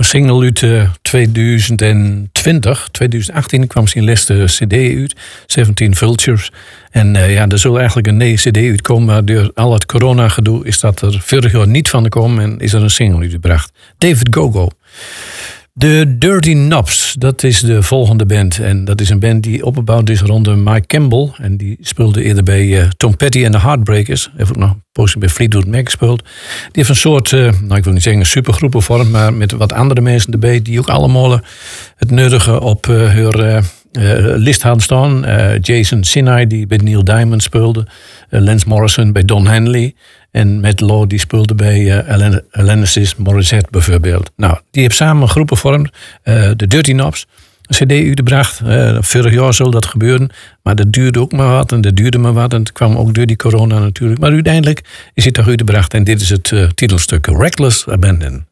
single uit 2018 kwam zijn laatste cd uit, 17 Vultures. En er zal eigenlijk een nieuwe cd uitkomen, maar door al het corona-gedoe is dat er vorig jaar niet van gekomen en is er een single uitgebracht. David Gogo. De Dirty Knobs, dat is de volgende band. En dat is een band die opgebouwd is rond Mike Campbell. En die speelde eerder bij Tom Petty en de Heartbreakers. Heeft ook nog een poosje bij Fleetwood Mac gespeeld. Die heeft een soort, ik wil niet zeggen een supergroep vorm, maar met wat andere mensen erbij. Die ook allemaal het nuttige op hun list hadden staan. Jason Sinai, die bij Neil Diamond speelde. Lance Morrison bij Don Henley. En Matt Law die speelde bij Alanis Morissette bijvoorbeeld. Nou, die heeft samen een groep gevormd. De Dirty Knobs. Een cd uitgebracht. Vorig jaar zou dat gebeuren. Maar dat duurde ook maar wat. En dat duurde maar wat. En het kwam ook door die corona natuurlijk. Maar uiteindelijk is het toch uitgebracht. En dit is het titelstuk Reckless Abandon.